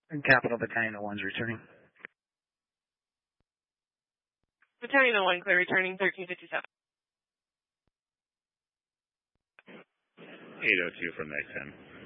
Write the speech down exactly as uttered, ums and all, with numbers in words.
And Capital Battalion oh one's returning. Battalion oh one, clear returning thirteen fifty-seven. eight oh two from Night ten.